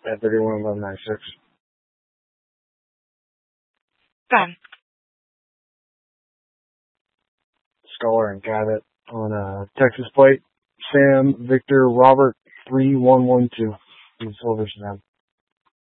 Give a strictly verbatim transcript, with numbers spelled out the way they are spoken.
at thirty-one eleven ninety-six. Done. Scholar and Cabot on uh, Texas plate. Sam Victor Robert three one one two. Silverstone.